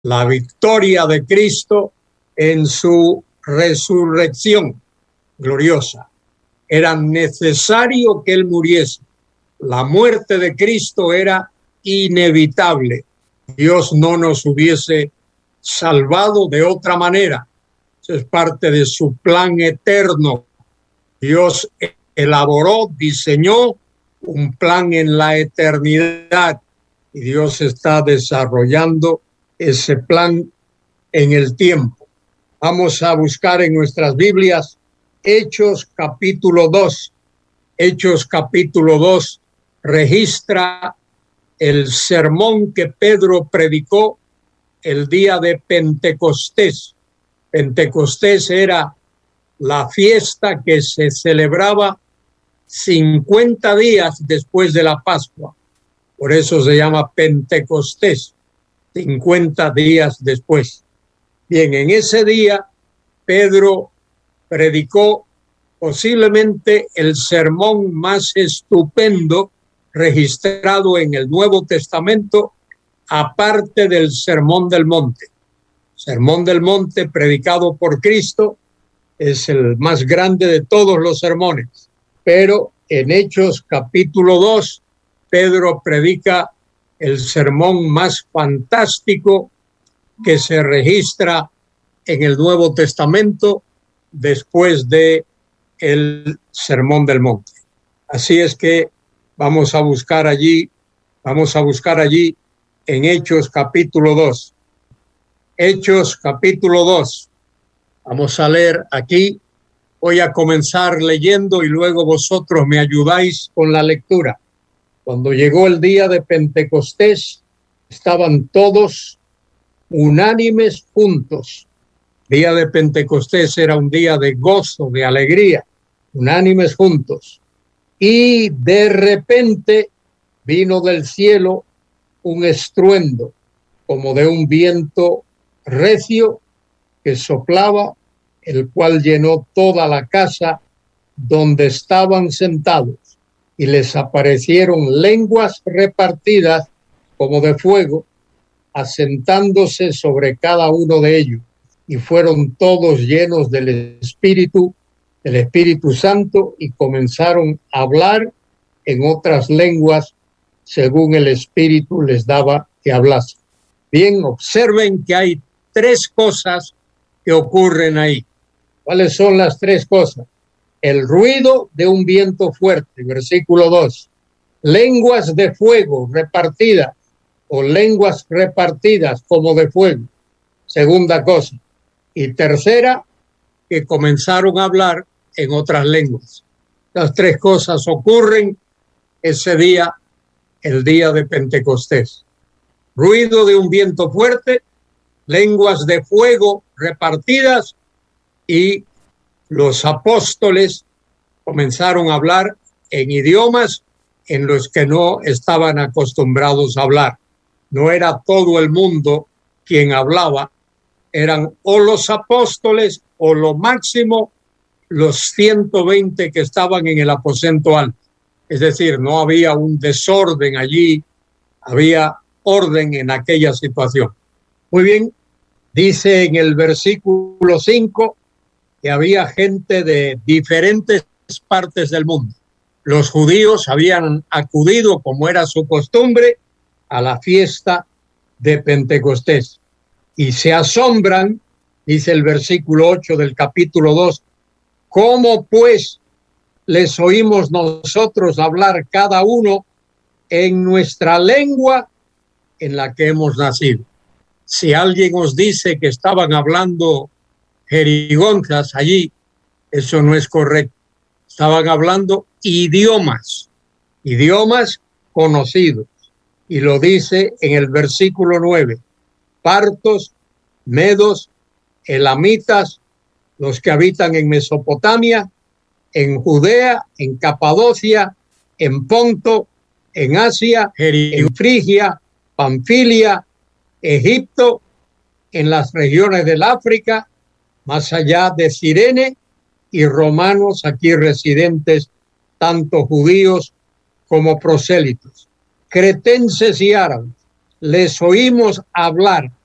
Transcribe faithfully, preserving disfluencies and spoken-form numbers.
la victoria de Cristo en su resurrección gloriosa. Era necesario que Él muriese. La muerte de Cristo era inevitable. Dios no nos hubiese salvado de otra manera. Eso es parte de su plan eterno. Dios elaboró, diseñó un plan en la eternidad y Dios está desarrollando ese plan en el tiempo. Vamos a buscar en nuestras Biblias Hechos capítulo dos. Hechos capítulo dos registra el sermón que Pedro predicó el día de Pentecostés. Pentecostés era la fiesta que se celebraba cincuenta días después de la Pascua. Por eso se llama Pentecostés, cincuenta días después. Bien, en ese día Pedro predicó posiblemente el sermón más estupendo registrado en el Nuevo Testamento, aparte del Sermón del Monte. Sermón del Monte predicado por Cristo es el más grande de todos los sermones, pero en Hechos capítulo dos, Pedro predica el sermón más fantástico que se registra en el Nuevo Testamento después de el Sermón del Monte. Así es que vamos a buscar allí, vamos a buscar allí en Hechos capítulo dos. Hechos capítulo dos. Vamos a leer aquí. Voy a comenzar leyendo y luego vosotros me ayudáis con la lectura. Cuando llegó el día de Pentecostés, estaban todos unánimes juntos. Día de Pentecostés era un día de gozo, de alegría, unánimes juntos. Y de repente vino del cielo un estruendo, como de un viento recio que soplaba, el cual llenó toda la casa donde estaban sentados, y les aparecieron lenguas repartidas como de fuego, asentándose sobre cada uno de ellos, y fueron todos llenos del Espíritu, el Espíritu Santo, y comenzaron a hablar en otras lenguas según el Espíritu les daba que hablasen. Bien, observen que hay tres cosas que ocurren ahí. ¿Cuáles son las tres cosas? El ruido de un viento fuerte, versículo dos. Lenguas de fuego repartidas, o lenguas repartidas como de fuego, segunda cosa. Y tercera, que comenzaron a hablar en otras lenguas. Las tres cosas ocurren ese día, el día de Pentecostés. Ruido de un viento fuerte, lenguas de fuego repartidas, y los apóstoles comenzaron a hablar en idiomas en los que no estaban acostumbrados a hablar. No era todo el mundo quien hablaba, eran o los apóstoles o lo máximo los ciento veinte que estaban en el aposento alto. Es decir, no había un desorden allí, había orden en aquella situación. Muy bien, dice en el versículo cinco que había gente de diferentes partes del mundo. Los judíos habían acudido, como era su costumbre, a la fiesta de Pentecostés. Y se asombran, dice el versículo ocho del capítulo dos, ¿cómo pues les oímos nosotros hablar cada uno en nuestra lengua en la que hemos nacido? Si alguien os dice que estaban hablando jerigonzas allí, eso no es correcto. Estaban hablando idiomas, idiomas conocidos. Y lo dice en el versículo nueve. Partos, medos, elamitas, los que habitan en Mesopotamia, en Judea, en Capadocia, en Ponto, en Asia, en Frigia, Panfilia, Egipto, en las regiones del África, más allá de Cirene, y romanos aquí residentes, tanto judíos como prosélitos, cretenses y árabes. Les oímos hablar